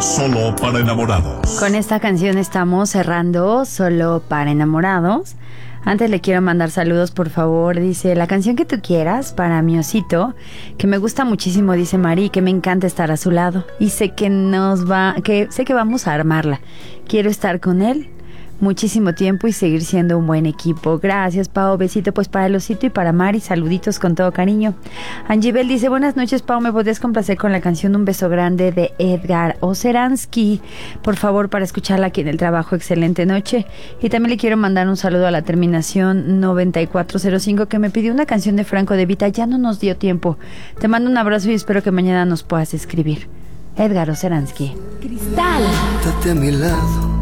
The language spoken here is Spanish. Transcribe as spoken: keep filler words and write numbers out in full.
Solo para enamorados. Con esta canción estamos cerrando Solo para enamorados. Antes le quiero mandar saludos, por favor. Dice, la canción que tú quieras para mi osito, que me gusta muchísimo, dice Mari, que me encanta estar a su lado. Y sé que nos va, que sé que vamos a armarla. Quiero estar con él muchísimo tiempo y seguir siendo un buen equipo. Gracias, Pau. Besito pues para el osito y para Mari. Saluditos con todo cariño. Angibel dice, buenas noches, Pau. ¿Me podrías complacer con la canción Un beso grande de Edgar Oceransky? Por favor, para escucharla aquí en el trabajo. Excelente noche. Y también le quiero mandar un saludo a la terminación noventa y cuatro cero cinco que me pidió una canción de Franco de Vita. Ya no nos dio tiempo. Te mando un abrazo y espero que mañana nos puedas escribir. Edgar Oceransky. Cristal. Date a mi lado.